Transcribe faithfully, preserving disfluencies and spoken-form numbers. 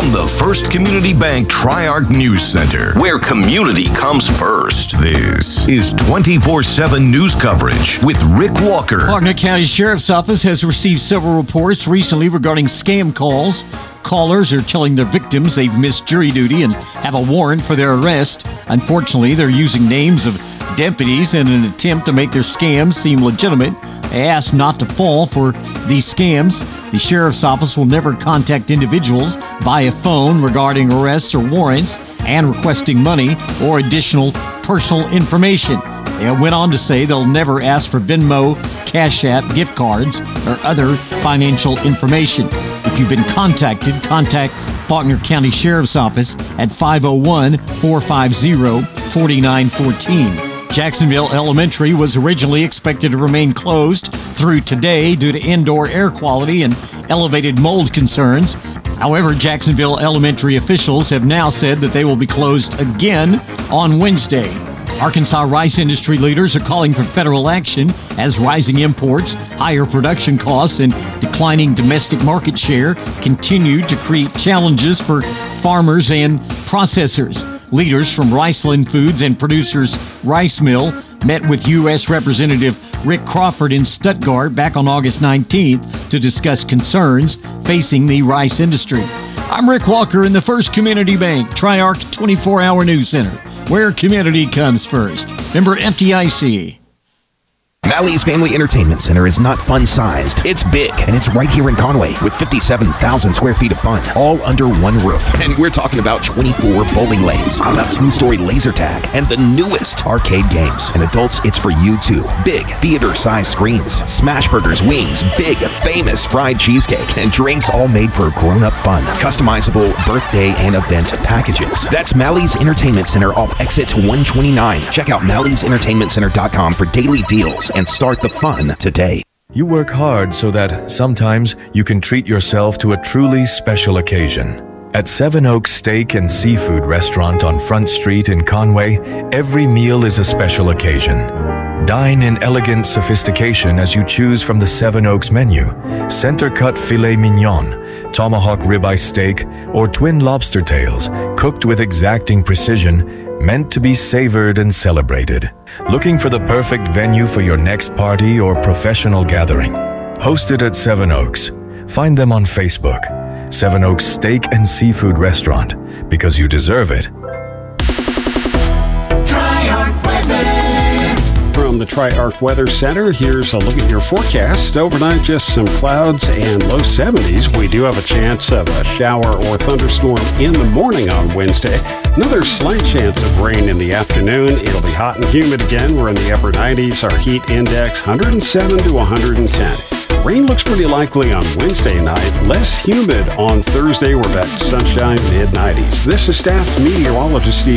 from the First Community Bank Tri-Arc News Center, where community comes first. This is twenty-four seven news coverage with Rick Walker. Faulkner County Sheriff's Office has received several reports recently regarding scam calls. Callers are telling their victims they've missed jury duty and have a warrant for their arrest. Unfortunately, they're using names of deputies in an attempt to make their scams seem legitimate. They ask not to fall for these scams. The Sheriff's Office will never contact individuals via phone regarding arrests or warrants and requesting money or additional personal information. They went on to say they'll never ask for Venmo, Cash App, gift cards, or other financial information. If you've been contacted, contact Faulkner County Sheriff's Office at five oh one, four five zero, four nine one four. Jacksonville Elementary was originally expected to remain closed through today due to indoor air quality and elevated mold concerns. However, Jacksonville Elementary officials have now said that they will be closed again on Wednesday. Arkansas rice industry leaders are calling for federal action as rising imports, higher production costs, and declining domestic market share continue to create challenges for farmers and processors. Leaders from Riceland Foods and Producers Rice Mill met with U S Representative Rick Crawford in Stuttgart back on August nineteenth to discuss concerns facing the rice industry. I'm Rick Walker in the First Community Bank Tri-Arc twenty-four hour News Center, where community comes first. Member F D I C. Mally's Family Entertainment Center is not fun-sized. It's big, and it's right here in Conway with fifty-seven thousand square feet of fun, all under one roof. And we're talking about twenty-four bowling lanes, a two-story laser tag, and the newest arcade games. And adults, it's for you too. Big theater-sized screens, smash burgers, wings, big famous fried cheesecake, and drinks all made for grown-up fun. Customizable birthday and event packages. That's Mally's Entertainment Center off exit one twenty-nine. Check out Mally's Entertainment Center dot com for daily deals and start the fun today. You work hard so that sometimes you can treat yourself to a truly special occasion. At Seven Oaks Steak and Seafood Restaurant on Front Street in Conway, every meal is a special occasion. Dine in elegant sophistication as you choose from the Seven Oaks menu: center-cut filet mignon, tomahawk ribeye steak, or twin lobster tails, cooked with exacting precision, meant to be savored and celebrated. Looking for the perfect venue for your next party or professional gathering? Hosted at Seven Oaks. Find them on Facebook. Seven Oaks Steak and Seafood Restaurant, because you deserve it. Tri-Arc Weather. From the Tri-Arc Weather Center, here's a look at your forecast. Overnight, just some clouds and low seventies. We do have a chance of a shower or thunderstorm in the morning on Wednesday. Another slight chance of rain in the afternoon. It'll be hot and humid again. We're in the upper nineties. Our heat index, one hundred seven to one hundred ten. Rain looks pretty likely on Wednesday night. Less humid on Thursday. We're back to sunshine, mid nineties. This is staff meteorologist Steve